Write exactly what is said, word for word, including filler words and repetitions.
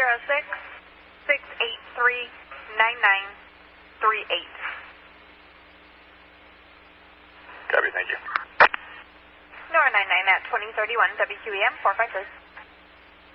zero six, six eight three, nine nine three eight. Copy, thank you. Nora nine nine at twenty thirty-one W Q E M four five three.